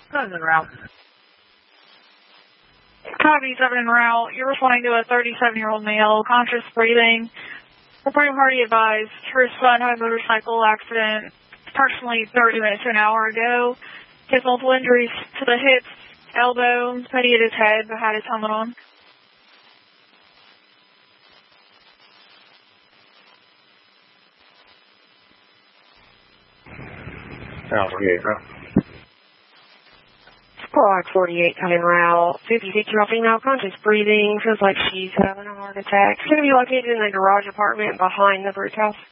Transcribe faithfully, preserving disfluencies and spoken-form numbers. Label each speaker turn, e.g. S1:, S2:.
S1: Seven en route.
S2: Copy, seven en route. You're responding to a thirty-seven-year-old male, conscious breathing. Reporting party advised. Her son had a motorcycle accident approximately thirty minutes to an hour ago. He has multiple injuries to the hips, elbow, many at his head, but had his helmet on.
S1: Route forty-eight, route.
S3: Squad forty-eight coming route. fifty-six-year-old female, conscious breathing. Feels like she's having a heart attack. She's going to be located in the garage apartment behind the Brute House.